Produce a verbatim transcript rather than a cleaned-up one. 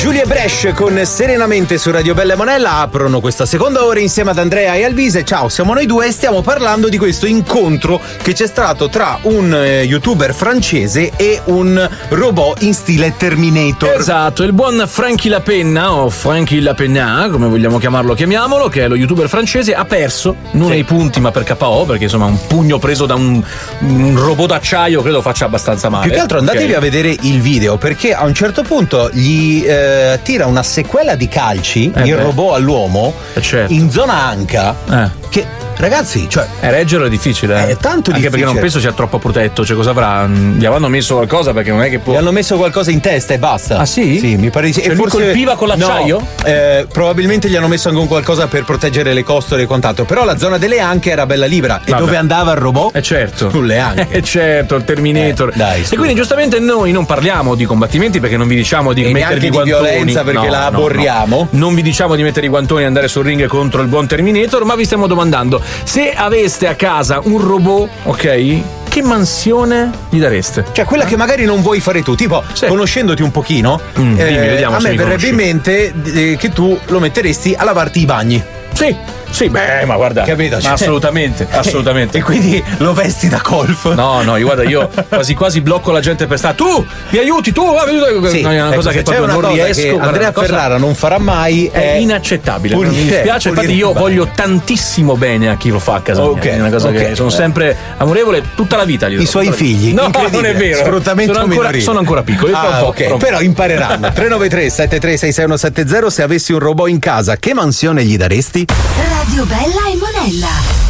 Giulia e Brescia con Serenamente su Radio Bella e Monella aprono questa seconda ora insieme ad Andrea e Alvise. Ciao, siamo noi due e stiamo parlando di questo incontro che c'è stato tra un eh, youtuber francese e un robot in stile Terminator. Esatto, il buon Frankie Lapenna o Frankie Lapenna, come vogliamo chiamarlo, chiamiamolo, che è lo youtuber francese, ha perso, non Sì. ai punti ma per K O, perché insomma un pugno preso da un, un robot d'acciaio credo faccia abbastanza male. Più che altro andatevi Ok. a vedere il video, perché a un certo punto gli eh, tira una sequela di calci, Eh il beh. robot all'uomo, Eh, certo. in zona anca, Eh. che ragazzi, cioè Eh, reggerlo è difficile. eh. È tanto Anche difficile. perché non penso sia troppo protetto. Cioè, cosa avrà? Gli avranno messo qualcosa perché non è che può. gli hanno messo qualcosa in testa e basta. Ah, sì? Sì, mi pare di sì. Cioè, lui colpiva con l'acciaio? No, eh, probabilmente gli hanno messo anche un qualcosa per proteggere le costole e quant'altro. Però la zona delle anche era bella libera. E Vabbè. dove andava il robot? Eh certo. Sulle anche. Eh certo, il Terminator. Eh, dai, scusa. e quindi giustamente noi non parliamo di combattimenti perché non vi diciamo di E mettervi neanche i di guantoni. violenza, perché No, la no, aborriamo. no. Non vi diciamo di mettere i guantoni e andare sul ring contro il buon Terminator, ma vi stiamo domandando se aveste a casa un robot, ok? Che mansione gli dareste? Cioè quella che magari non vuoi fare tu, tipo Sì. conoscendoti un pochino, Mm, dimmi, vediamo a se me mi verrebbe conosci. in mente eh, che tu lo metteresti a lavarti i bagni. Sì, sì, beh, ma guarda. Capito? Cioè- Assolutamente, assolutamente. E quindi lo vesti da golf. No, no, io guarda, io quasi quasi blocco la gente per stare. Tu mi aiuti, tu mi aiuti. Sì, no, è una ecco, cosa se che c'è proprio una non cosa riesco. che guarda, Andrea una cosa Ferrara non farà mai è è inaccettabile. pulire- mi dispiace, pulire infatti io il bagno. voglio tantissimo bene a chi lo fa a casa Ok, mia. È una cosa ok. che sono sempre amorevole tutta la vita. Gli do, I suoi tutta la vita. figli, No, incredibile. non è vero. Sfruttamento sono ancora, minorile. sono ancora piccoli. fra un Ah, po', ok, fra un po'. però impareranno. tre nove tre sette tre sei sei uno sette zero. Se avessi un robot in casa, che mansione gli daresti? Radio Bella e Monella.